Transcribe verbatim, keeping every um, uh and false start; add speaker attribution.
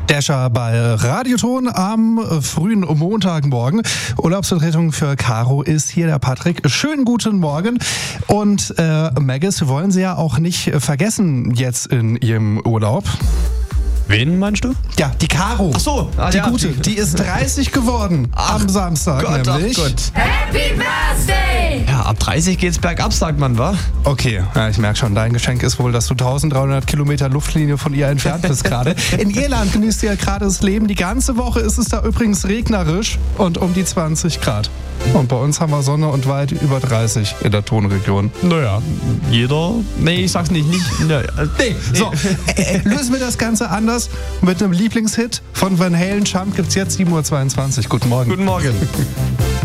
Speaker 1: Dasher bei Radioton am frühen Montagmorgen. Urlaubsvertretung für Caro ist hier der Patrick. Schönen guten Morgen. Und äh, Maggis wollen Sie ja auch nicht vergessen jetzt in Ihrem Urlaub.
Speaker 2: Wen meinst du?
Speaker 1: Ja, die Caro.
Speaker 2: Ach so. Ah,
Speaker 1: die
Speaker 2: ja,
Speaker 1: gute.
Speaker 2: die-
Speaker 1: Die ist dreißig geworden
Speaker 2: Ach
Speaker 1: am Samstag
Speaker 2: Gott,
Speaker 1: nämlich.
Speaker 2: ach Gott.
Speaker 3: Happy Birthday!
Speaker 2: Ja, ab dreißig geht's bergab, sagt man, wa?
Speaker 1: Okay, ja, ich merke schon, dein Geschenk ist wohl, dass du dreizehnhundert Kilometer Luftlinie von ihr entfernt bist gerade. In Irland genießt sie ja gerade das Leben. Die ganze Woche ist es da übrigens regnerisch und um die zwanzig Grad. Und bei uns haben wir Sonne und weit über dreißig in der Tonregion.
Speaker 2: Naja, jeder. Nee, ich sag's nicht. nicht ne, äh,
Speaker 1: Nee, so, äh, äh, lösen wir das Ganze anders mit einem Lieblingshit von Van Halen. Jump gibt's jetzt sieben Uhr zweiundzwanzig. Guten Morgen.
Speaker 2: Guten Morgen.